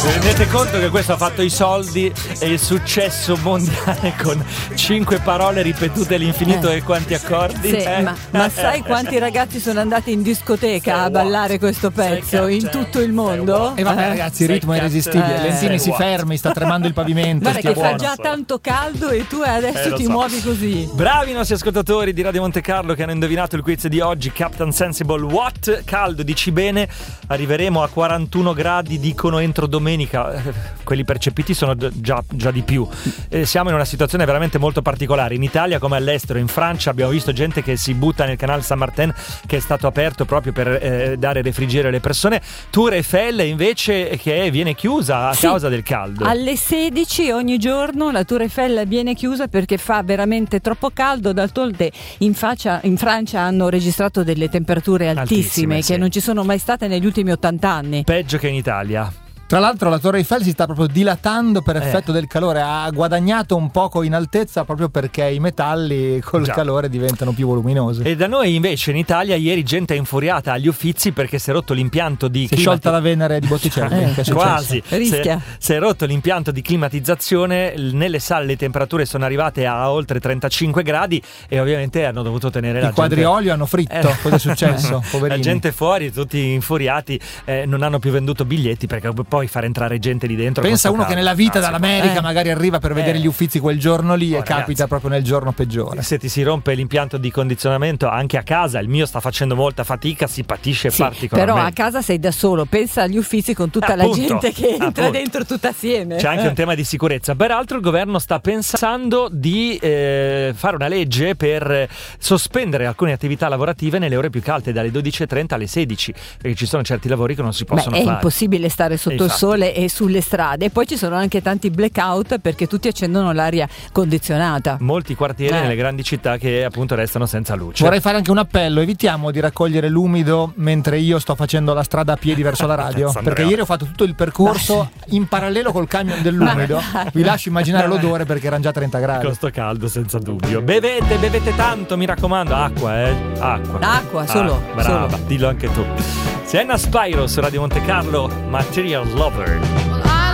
Vi rendete conto che questo ha fatto i soldi e il successo mondiale con 5 parole ripetute all'infinito e quanti accordi? Sì, ma sai quanti ragazzi sono andati in discoteca a ballare questo pezzo in tutto il mondo? E vabbè ragazzi, il ritmo è irresistibile. Lentini si fermi, sta tremando il pavimento. Guarda che buono. fa già tanto caldo e tu adesso ti muovi così. Bravi i nostri ascoltatori di Radio Monte Carlo che hanno indovinato il quiz di oggi. Captain Sensible, what? Caldo, dici bene. Arriveremo a 41 gradi, dicono entro domenica. Quelli percepiti sono già di più. Siamo in una situazione veramente molto particolare. In Italia come all'estero, in Francia abbiamo visto gente che si butta nel canale Saint-Martin, che è stato aperto proprio per dare refrigerio alle persone. Tour Eiffel invece che viene chiusa a causa del caldo. Alle 16 ogni giorno la Tour Eiffel viene chiusa perché fa veramente troppo caldo. D'altronde in Francia hanno registrato delle temperature altissime che non ci sono mai state negli ultimi 80 anni. Peggio che in Italia. Tra l'altro la Torre Eiffel si sta proprio dilatando per effetto del calore, ha guadagnato un poco in altezza proprio perché i metalli col calore diventano più voluminosi. E da noi invece in Italia ieri gente è infuriata agli Uffizi perché si è rotto l'impianto di si è sciolta la Venere di Botticelli. Quasi. Rischia. Si è rotto l'impianto di climatizzazione, nelle sale le temperature sono arrivate a oltre 35 gradi e ovviamente hanno dovuto tenere la gente. I quadriolio hanno fritto, cosa è successo? Poverini. La gente fuori, tutti infuriati, non hanno più venduto biglietti perché poi far entrare gente lì dentro. Pensa uno che nella vita dall'America magari arriva per vedere gli Uffizi quel giorno lì e capita proprio nel giorno peggiore. Se ti si rompe l'impianto di condizionamento anche a casa, il mio sta facendo molta fatica, si patisce particolarmente. Però a casa sei da solo, pensa agli Uffizi con tutta la gente che entra dentro tutta assieme. C'è anche un tema di sicurezza. Peraltro il governo sta pensando di fare una legge per sospendere alcune attività lavorative nelle ore più calde, dalle 12:30 alle 16, perché ci sono certi lavori che non si possono fare. È impossibile stare sotto il sole e sulle strade, e poi ci sono anche tanti blackout perché tutti accendono l'aria condizionata. Molti quartieri nelle grandi città che appunto restano senza luce. Vorrei fare anche un appello: evitiamo di raccogliere l'umido mentre io sto facendo la strada a piedi verso la radio, perché ieri ho fatto tutto il percorso in parallelo col camion dell'umido. Vi lascio immaginare l'odore perché erano già 30 gradi. Con sto caldo senza dubbio. Bevete tanto, mi raccomando, acqua solo. Brava, dillo anche tu. Sienna Spyro su Radio Monte Carlo, Material Lover.